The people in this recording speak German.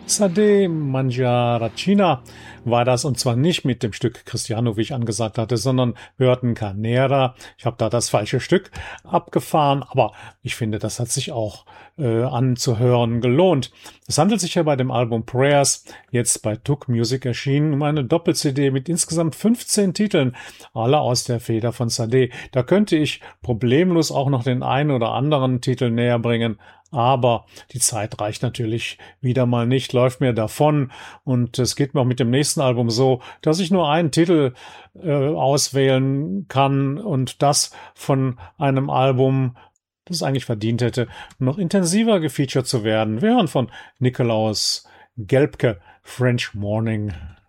Sade Mangiaracina war das, und zwar nicht mit dem Stück Cristiano, wie ich angesagt hatte, sondern wir hörten Carnera. Ich habe da das falsche Stück abgefahren, aber ich finde, das hat sich auch anzuhören gelohnt. Es handelt sich ja bei dem Album Prayers, jetzt bei Tuk Music erschienen, um eine Doppel-CD mit insgesamt 15 Titeln, alle aus der Feder von Sade. Da könnte ich problemlos auch noch den einen oder anderen Titel näher bringen, aber die Zeit reicht natürlich wieder mal nicht, läuft mir davon. Und es geht mir auch mit dem nächsten Album so, dass ich nur einen Titel auswählen kann, und das von einem Album, das es eigentlich verdient hätte, noch intensiver gefeatured zu werden. Wir hören von Nikolaus Gelbke, French Morning.